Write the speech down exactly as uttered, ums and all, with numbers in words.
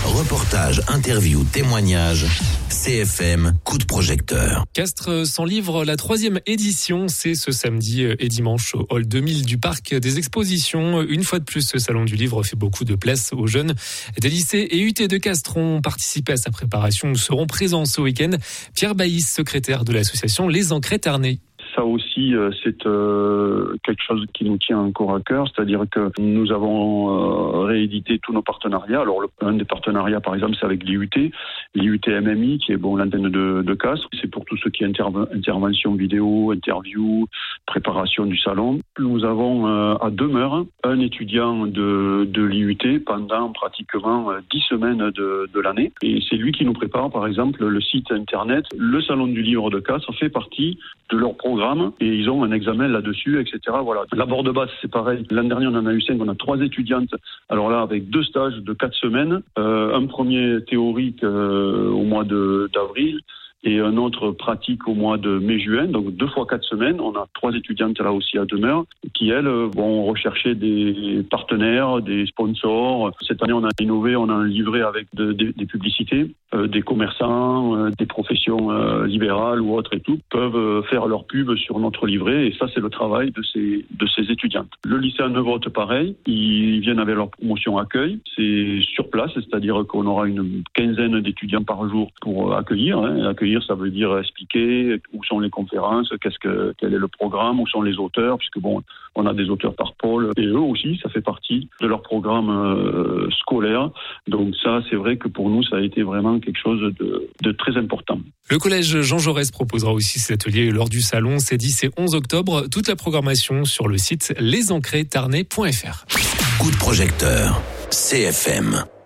Reportages, interviews, témoignages. C F M, coup de projecteur. Castres sans livre, la troisième édition, c'est ce samedi et dimanche au hall deux mille du parc des expositions. Une fois de plus, ce salon du livre fait beaucoup de place aux jeunes. Des lycées et U T de Castres ont participé à sa préparation. Nous serons présents ce week-end. Pierre Baïs, secrétaire de l'association Les Ancrés Ternais. Ça aussi, c'est euh, quelque chose qui nous tient encore à cœur, c'est-à-dire que nous avons euh, réédité tous nos partenariats. Alors, le, un des partenariats, par exemple, c'est avec l'I U T, l'I U T M M I, qui est bon l'antenne de, de Castres. C'est pour tout ce qui est interve- intervention vidéo, interview, préparation du salon. Nous avons euh, à demeure un étudiant de, de l'I U T pendant pratiquement dix semaines de, de l'année. Et c'est lui qui nous prépare, par exemple, le site internet. Le salon du livre de Castres fait partie de leur programme. Et ils ont un examen là-dessus, et cetera. Voilà. La bord de base, c'est pareil. L'année dernière, on en a eu cinq. On a trois étudiantes. Alors là, avec deux stages de quatre semaines. Euh, un premier théorique euh, au mois de, d'avril et un autre pratique au mois de mai-juin. Donc deux fois quatre semaines. On a trois étudiantes là aussi à demeure qui, elles, vont rechercher des partenaires, des sponsors. Cette année, on a innové. On a un livret avec de, de, des publicités. Euh, des commerçants, euh, des professions euh, libérales ou autres et tout, peuvent euh, faire leur pub sur notre livret. Et ça, c'est le travail de ces, de ces étudiantes. Le lycée à Neuvotte, pareil. Ils viennent avec leur promotion accueil. C'est sur place, c'est-à-dire qu'on aura une quinzaine d'étudiants par jour pour euh, accueillir. Hein. Accueillir, ça veut dire expliquer où sont les conférences, qu'est-ce que, quel est le programme, où sont les auteurs, puisque bon, on a des auteurs par pôle. Et eux aussi, ça fait partie de leur programme euh, scolaire. Donc ça, c'est vrai que pour nous, ça a été vraiment quelque chose de, de très important. Le collège Jean Jaurès proposera aussi cet atelier lors du salon. C'est dix et onze octobre. Toute la programmation sur le site les ancrés ternais point f r. Coup de projecteur, C F M.